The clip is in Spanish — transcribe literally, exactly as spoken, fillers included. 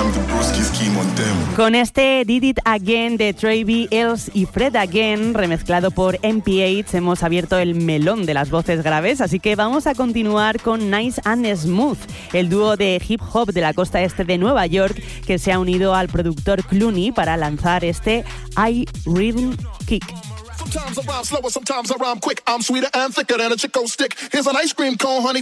Con este Did It Again de Travis Els y Fred Again, remezclado por M P H, hemos abierto el melón de las voces graves, así que vamos a continuar con Nice and Smooth, el dúo de hip hop de la costa este de Nueva York que se ha unido al productor Clooney para lanzar este I Rhythm Kick. Sometimes I rhyme slower, sometimes I rhyme quick. I'm sweeter and thicker than a Chico stick. Here's an ice cream cone, honey.